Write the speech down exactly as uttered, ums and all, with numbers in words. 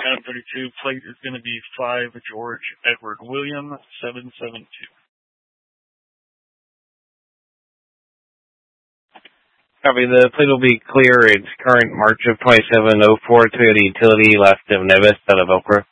Adam thirty-two, plate is going to be five George Edward William, seven seven two. Copy. The plate will be clear. It's current March of twenty-seven oh four Toyota Utility, last of Nevis, out of Elk Grove.